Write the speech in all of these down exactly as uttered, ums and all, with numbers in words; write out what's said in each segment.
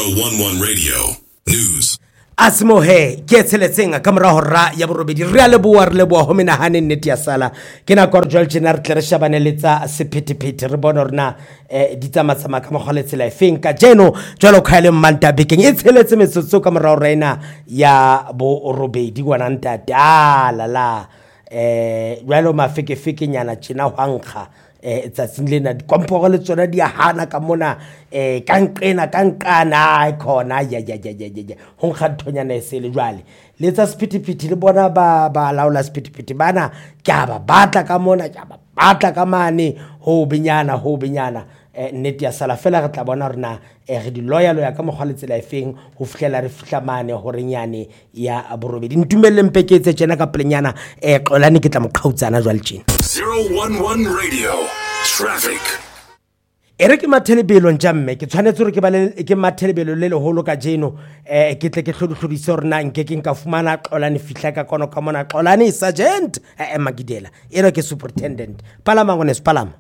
one one Radio News. Asmohe ke tsheletseng ka mora hora ya borobedi re a leboa re leboa ho menahane nnete ya sala ke na korjol tjena re tle re shebane le tsa sephethephethe re bona rena eh ditsamaatsama ka mogole tsela e feng ka jeno jwalo ka le manta bekeng e tsheletse metsotso ka mora hora ena ya bo robedi gwana ntate ala la eh jwalo mafekefeke nyana tjena hwankga eh tsa sinlena di komporo le tsona di hana ka mona eh kanqena kankana ai khona ya ya ya ya ho nkgathonyana e se le jwale le tsa sephethephethe le bona ba ba laola sephethephethe bana ke ba batla ka mona ke ba batla ka mane ho benyana ho benyana eh nnete ya sala fela re tla bona rena eh re di loyal ya ka mogwa le tsela e feng ho fihlela re fihla mane hore nyane ya borobedi ntumelle mpeketse tjena ka plenyana eh xolane ke tla mo qhautsana jwale tjena zero one one Radio Traffic. Ere ke mathelebelo njamme ke tshwanetse hore ke ba le ke mathelebelo le leholo ka jeno eh ke tle ke hlodihlodiso hore na nke ke nka fumana xolane fihla ka kono ka mona xolane sergeant eh Magidela ere ke superintendent palama ngone spalama.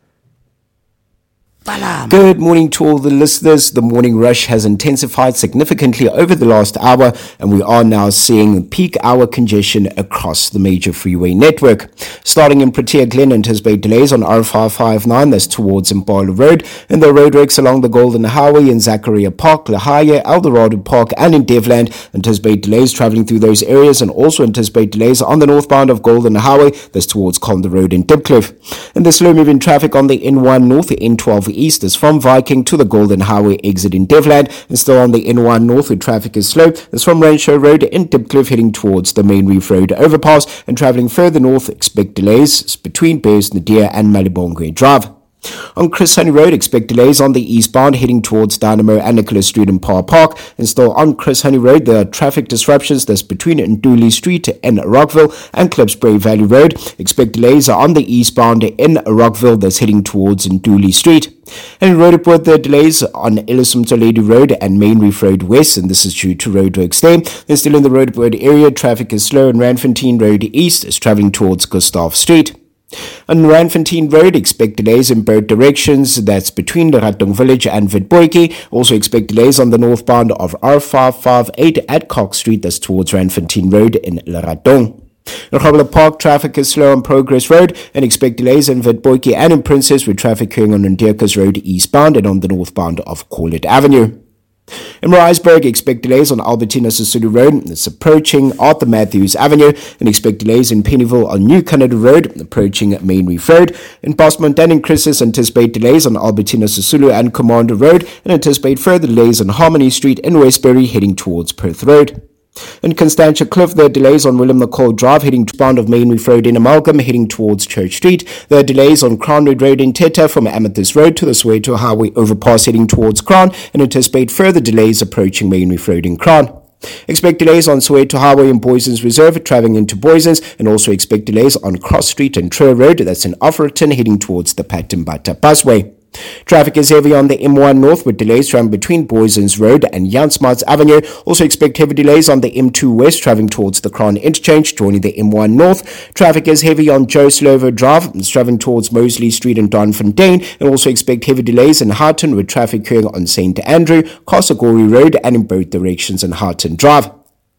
Good morning to all the listeners. The morning rush has intensified significantly over the last hour, and we are now seeing peak hour congestion across the major freeway network. Starting in Protea Glen, anticipated delays on R five five nine, that's towards Impala Road, and the roadworks along the Golden Highway in Zachariah Park, La Haya, Eldorado Park, and in Devland. Anticipate delays travelling through those areas, and also anticipate delays on the northbound of Golden Highway, that's towards Conda Road in Dipcliff. And the slow-moving traffic on the N one North, the N twelve East is from Viking to the Golden Highway exit in Devland, and still on the N one North where traffic is slow. It's from Rancho Road in Dipcliff heading towards the Main Reef Road overpass, and travelling further north expect delays between Bears Nadir and Malibongwe Drive. On Chris Honey Road, expect delays on the eastbound heading towards Dynamo and Nicholas Street in Power Park. And still on Chris Honey Road, there are traffic disruptions that's between Nduli Street in Rockville and Klipspray Valley Road. Expect delays on the eastbound in Rockville that's heading towards Nduli Street. And in Roodepoort, there are delays on Ellison Toledo Road and Main Reef Road West, and this is due to roadworks there. Then still in the Roodepoort area, traffic is slow on Randfontein Road East is travelling towards Gustav Street. On Randfontein Road, expect delays in both directions. That's between the Ratong Village and Witbooi. Also expect delays on the northbound of R five five eight at Cox Street. That's towards Randfontein Road in Leratong. In Grobler Park, traffic is slow on Progress Road, and expect delays in Witbooi and in Princess with traffic occurring on Ndierkus Road eastbound and on the northbound of Corlett Avenue. In Maritzburg, expect delays on Albertina Sisulu Road. It's approaching Arthur Matthews Avenue, and expect delays in Pennyville on New Canada Road, approaching Main Reef Road. In Postmontan and Chris's, anticipate delays on Albertina Sisulu and Commander Road, and anticipate further delays on Harmony Street in Westbury heading towards Perth Road. In Constantia Cliff, there are delays on William McCall Drive heading to bound of Main Reef Road in Amalgam heading towards Church Street. There are delays on Crown Red Road in Teta from Amethyst Road to the Soweto Highway overpass heading towards Crown, and anticipate further delays approaching Main Reef Road in Crown. Expect delays on Soweto Highway in Boysons Reserve travelling into Boysons, and also expect delays on Cross Street and Truro Road, that's in Offerton heading towards the Patimbata Busway. Traffic is heavy on the M one North with delays traveling between Boysons Road and Jan Smuts Avenue. Also expect heavy delays on the M two West traveling towards the Crown Interchange, joining the M one North. Traffic is heavy on Joe Slovo Drive, traveling towards Mosley Street and Donfontein, and also expect heavy delays in Harton with traffic occurring on Saint Andrew, Kosogori Road, and in both directions on Harton Drive.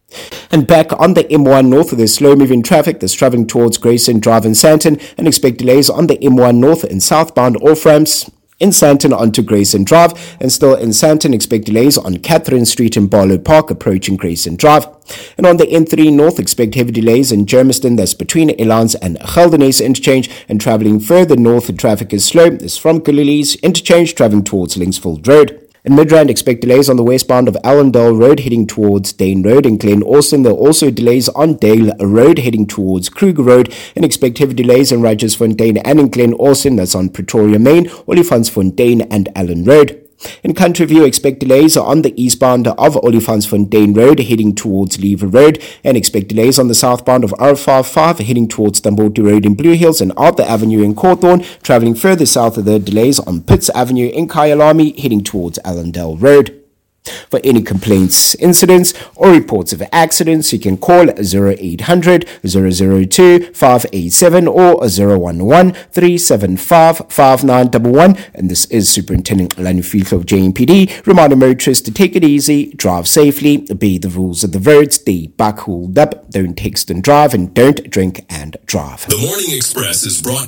And back on the M one North, there's slow-moving traffic that's traveling towards Grayson Drive in Sandton, and expect delays on the M one North and southbound off-ramps in Sandton onto Grayson Drive, and still in Sandton expect delays on Catherine Street in Barlow Park approaching Grayson Drive. And on the N three North, expect heavy delays in Germiston, that's between Elans and Geldenhuys Interchange, and travelling further north, the traffic is slow. It's from Galilees Interchange travelling towards Linksfield Road. In Midrand, expect delays on the westbound of Allendale Road heading towards Dane Road. In Glen Austin, there are also delays on Dale Road heading towards Kruger Road, and expect heavy delays in Rogers-Fontein and in Glen Austin, that's on Pretoria Main, Olifantsfontein and Allen Road. In Country View, expect delays on the eastbound of Olifantsfontein Road heading towards Lever Road, and expect delays on the southbound of R five five heading towards Tamboti Road in Blue Hills and Arthur Avenue in Cawthorne. Travelling further south of the delays on Pitts Avenue in Kyalami heading towards Allendale Road. For any complaints, incidents, or reports of accidents, you can call zero eight hundred, zero zero two, five eight seven or zero one one, three seven five, five nine one one. And this is Superintendent Alani Fihlo of J M P D, reminding motorists to take it easy, drive safely, obey the rules of the road, stay back, hold up, don't text and drive, and don't drink and drive. The Morning Express is brought